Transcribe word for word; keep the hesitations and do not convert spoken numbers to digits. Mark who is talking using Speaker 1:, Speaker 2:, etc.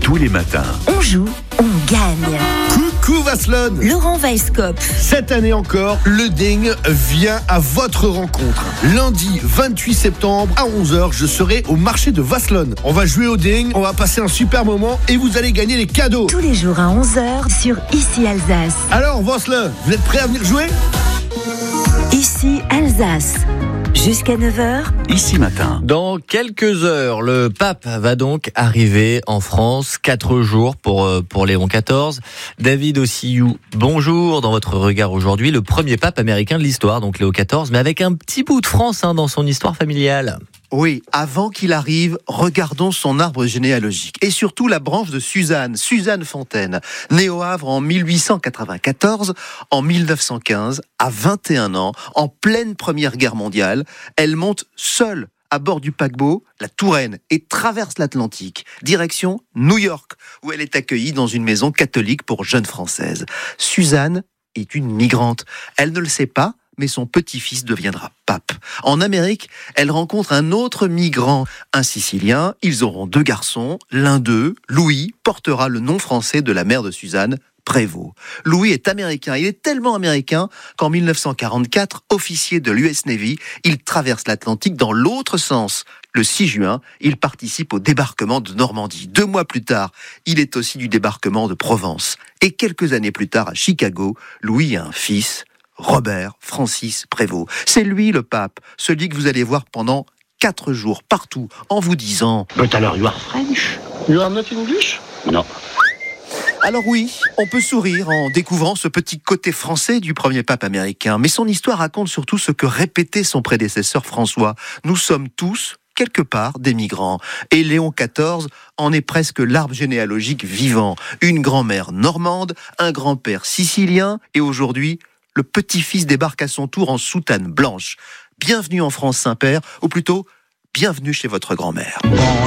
Speaker 1: tous les matins.
Speaker 2: On joue, on gagne.
Speaker 3: Coucou Vasselonne.
Speaker 2: Laurent Weisskopf.
Speaker 3: Cette année encore, le Ding vient à votre rencontre. Lundi vingt-huit septembre à onze heures, je serai au marché de Vasselonne. On va jouer au Ding, on va passer un super moment et vous allez gagner les cadeaux.
Speaker 2: Tous les jours à onze heures sur Ici Alsace.
Speaker 3: Alors Vasselonne, vous êtes prêts à venir jouer ?
Speaker 2: Ici Alsace. Jusqu'à neuf heures.
Speaker 1: Ici matin.
Speaker 4: Dans quelques heures, le pape va donc arriver en France. Quatre jours pour, pour Léon quatorze. David Ossillou, bonjour. Dans votre regard aujourd'hui, le premier pape américain de l'histoire, donc Léon quatorze, mais avec un petit bout de France hein, dans son histoire familiale.
Speaker 5: Oui, avant qu'il arrive, regardons son arbre généalogique. Et surtout la branche de Suzanne, Suzanne Fontaine, née au Havre en mille huit cent quatre-vingt-quatorze, en mille neuf cent quinze, à vingt et un ans, en pleine Première Guerre mondiale, elle monte seule à bord du paquebot, la Touraine, et traverse l'Atlantique, direction New York, où elle est accueillie dans une maison catholique pour jeunes Françaises. Suzanne est une migrante. Elle ne le sait pas, mais son petit-fils deviendra pape. En Amérique, elle rencontre un autre migrant, un Sicilien. Ils auront deux garçons. L'un d'eux, Louis, portera le nom français de la mère de Suzanne, Prévost. Louis est américain. Il est tellement américain qu'en mille neuf cent quarante-quatre, officier de l'U S Navy, il traverse l'Atlantique dans l'autre sens. Le six juin, il participe au débarquement de Normandie. Deux mois plus tard, il est aussi du débarquement de Provence. Et quelques années plus tard, à Chicago, Louis a un fils, Robert Francis Prévost. C'est lui le pape, celui que vous allez voir pendant quatre jours partout, en vous disant
Speaker 6: « But alors you are French? You are not English? » Non.
Speaker 5: Alors oui, on peut sourire en découvrant ce petit côté français du premier pape américain, mais son histoire raconte surtout ce que répétait son prédécesseur François. Nous sommes tous, quelque part, des migrants. Et Léon quatorze en est presque l'arbre généalogique vivant. Une grand-mère normande, un grand-père sicilien, et aujourd'hui, le petit-fils débarque à son tour en soutane blanche. Bienvenue en France, Saint-Père, ou plutôt, bienvenue chez votre grand-mère.
Speaker 7: Bon,